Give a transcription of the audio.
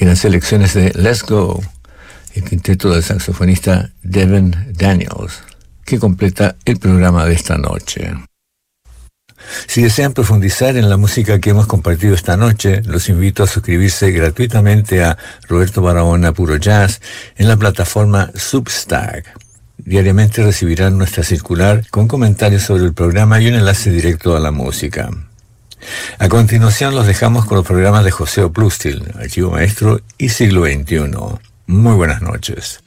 Eran selecciones de Let's Go, el quinteto del saxofonista Devin Daniels, que completa el programa de esta noche. Si desean profundizar en la música que hemos compartido esta noche, los invito a suscribirse gratuitamente a Roberto Barahona Puro Jazz en la plataforma Substack. Diariamente recibirán nuestra circular con comentarios sobre el programa y un enlace directo a la música. A continuación los dejamos con los programas de José Oplustil, Archivo Maestro y Siglo XXI. Muy buenas noches.